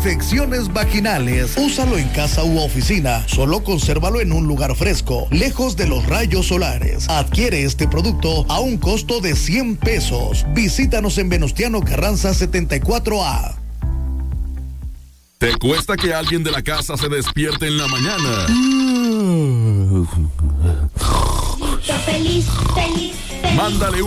infecciones vaginales. Úsalo en casa u oficina. Solo consérvalo en un lugar fresco, lejos de los rayos solares. Adquiere este producto a un costo de 100 pesos. Visítanos en Venustiano Carranza 74A. ¿Te cuesta que alguien de la casa se despierte en la mañana? Feliz, feliz, feliz. Mándale